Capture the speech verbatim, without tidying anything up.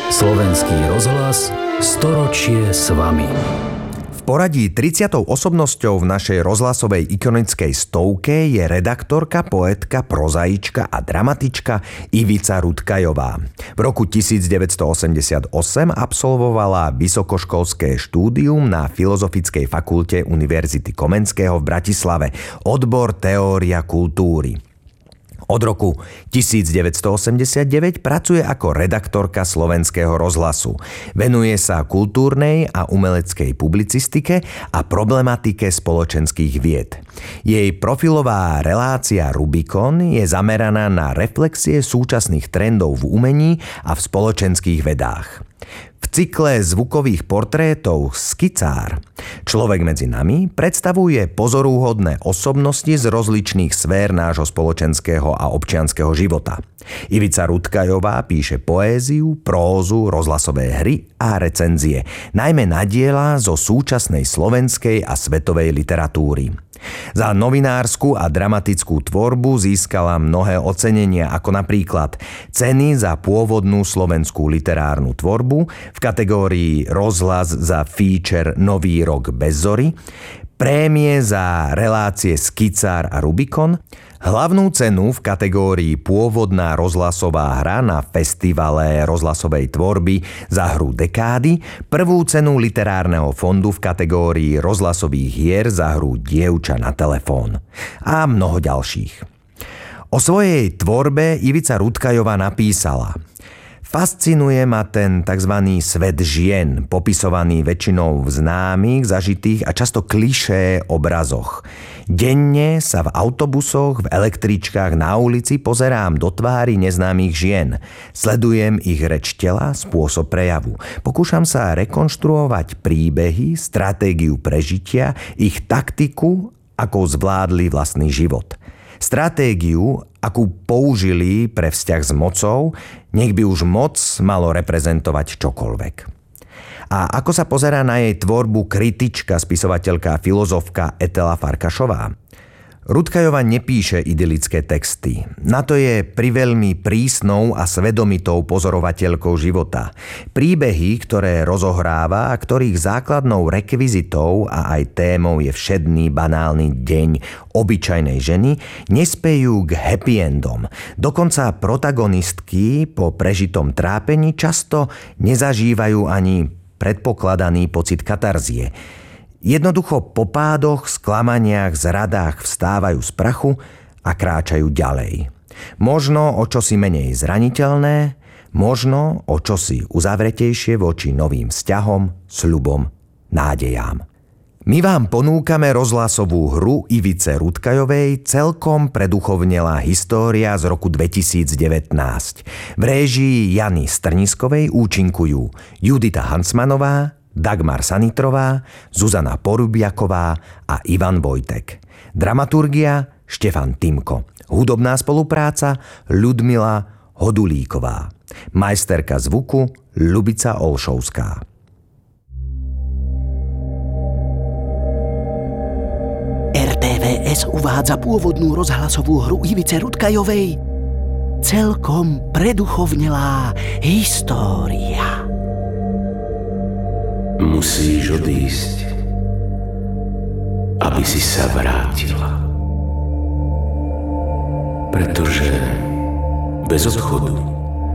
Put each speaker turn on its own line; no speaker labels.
Slovenský rozhlas, storočie s vami.
V poradí tridsiatou osobnosťou v našej rozhlasovej ikonickej stovke je redaktorka, poetka, prozaička a dramatička Ivica Rutkajová. V roku devätnásťstoosemdesiatosem absolvovala vysokoškolské štúdium na Filozofickej fakulte Univerzity Komenského v Bratislave, odbor Teória kultúry. Od roku devätnásťstoosemdesiatdeväť pracuje ako redaktorka Slovenského rozhlasu. Venuje sa kultúrnej a umeleckej publicistike a problematike spoločenských vied. Jej profilová relácia Rubikon je zameraná na reflexie súčasných trendov v umení a v spoločenských vedách. V cykle zvukových portrétov Skicár Človek medzi nami predstavuje pozoruhodné osobnosti z rozličných sfér nášho spoločenského a občianskeho života. Ivica Rutkajová píše poéziu, prózu, rozhlasové hry a recenzie, najmä na diela zo súčasnej slovenskej a svetovej literatúry. Za novinársku a dramatickú tvorbu získala mnohé ocenenia, ako napríklad ceny za pôvodnú slovenskú literárnu tvorbu v kategórii Rozhlas za feature Nový rok bez zory, prémie za relácie Skicár a Rubikon, hlavnú cenu v kategórii Pôvodná rozhlasová hra na festivale rozhlasovej tvorby za hru Dekády, prvú cenu literárneho fondu v kategórii rozhlasových hier za hru Dievča na telefón a mnoho ďalších. O svojej tvorbe Ivica Rutkajová napísala: Fascinuje ma ten tzv. Svet žien, popisovaný väčšinou v známych, zažitých a často klišé obrazoch. Denne sa v autobusoch, v električkách, na ulici pozerám do tvári neznámych žien. Sledujem ich reč tela, spôsob prejavu. Pokúšam sa rekonštruovať príbehy, stratégiu prežitia, ich taktiku, akou zvládli vlastný život. Stratégiu, akú použili pre vzťah s mocou, nech by už moc malo reprezentovať čokoľvek. A ako sa pozerá na jej tvorbu kritička, spisovateľka a filozofka Etela Farkašová? Rutkajová nepíše idylické texty. Na to je priveľmi prísnou a svedomitou pozorovateľkou života. Príbehy, ktoré rozohráva a ktorých základnou rekvizitou a aj témou je všedný banálny deň obyčajnej ženy, nespejú k happy endom. Dokonca protagonistky po prežitom trápení často nezažívajú ani predpokladaný pocit katarzie. Jednoducho po pádoch, sklamaniach, zradách vstávajú z prachu a kráčajú ďalej. Možno o čosi menej zraniteľné, možno o čosi uzavretejšie voči novým vzťahom, sľubom, nádejám. My vám ponúkame rozhlasovú hru Ivice Rutkajovej Celkom preduchovnelá história z roku dvetisícdevätnásť. V réžii Jany Strniskovej účinkujú Judita Hansmanová, Dagmar Sanitrová, Zuzana Porubiaková a Ivan Vojtek. Dramaturgia Štefan Timko. Hudobná spolupráca Ľudmila Hodulíková. Majsterka zvuku Ľubica Olšovská.
er té vé es uvádza pôvodnú rozhlasovú hru Ivice Rutkajovej Celkom preduchovnelá história.
Musíš odísť, aby si sa vrátila. Pretože bez odchodu